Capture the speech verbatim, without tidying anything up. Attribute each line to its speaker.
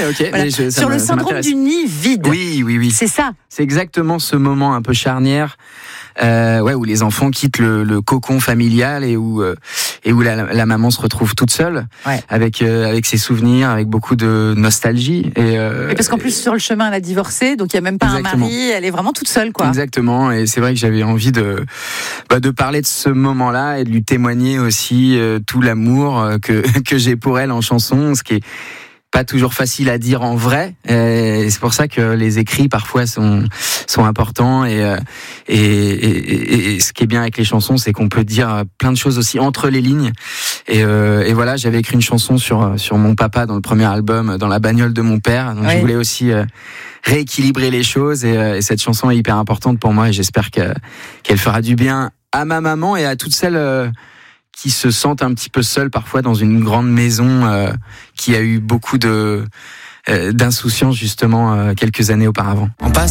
Speaker 1: ok.
Speaker 2: Voilà.
Speaker 1: Mais je, ça
Speaker 2: Sur
Speaker 1: me,
Speaker 2: le
Speaker 1: ça
Speaker 2: syndrome
Speaker 1: m'intéresse.
Speaker 2: du nid vide.
Speaker 1: Oui, oui, oui.
Speaker 2: C'est ça.
Speaker 1: C'est exactement ce moment un peu charnière, euh, ouais, où les enfants quittent le, le cocon familial et où euh, et où la, la maman se retrouve toute seule,
Speaker 2: Ouais.
Speaker 1: avec euh, avec ses souvenirs, avec beaucoup de nostalgie. Et, euh,
Speaker 2: Et parce qu'en plus, sur le chemin, elle a divorcé, donc il n'y a même pas
Speaker 1: Exactement.
Speaker 2: un mari, elle est vraiment toute seule, quoi.
Speaker 1: Exactement, et c'est vrai que j'avais envie de bah, de parler de ce moment-là et de lui témoigner aussi euh, tout l'amour euh, que que j'ai pour elle en chanson, ce qui est pas toujours facile à dire en vrai. Et c'est pour ça que les écrits parfois sont sont importants. Et et, et, et ce qui est bien avec les chansons, c'est qu'on peut dire plein de choses aussi entre les lignes. Et, euh, et voilà, j'avais écrit une chanson sur sur mon papa dans le premier album, dans la bagnole de mon père. Donc
Speaker 2: Oui.
Speaker 1: je voulais aussi euh, rééquilibrer les choses. Et, euh, et cette chanson est hyper importante pour moi. Et j'espère que qu'elle fera du bien à ma maman et à toutes celles euh, qui se sentent un petit peu seuls parfois dans une grande maison euh, qui a eu beaucoup de euh, d'insouciance justement euh, quelques années auparavant. On passe